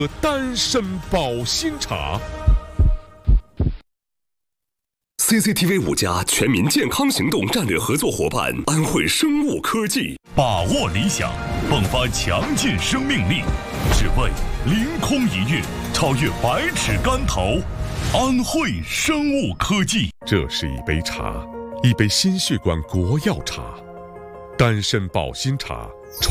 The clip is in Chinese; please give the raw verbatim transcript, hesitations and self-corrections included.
丹参保心茶。 C C T V 五家全民健康行动战略合作伙伴安慧生物科技， 把握理想，迸发强劲生命力，只为凌空一跃，超越百尺竿头。安慧生物科技， 这是一杯茶，一杯心血管国药茶，丹参保心茶。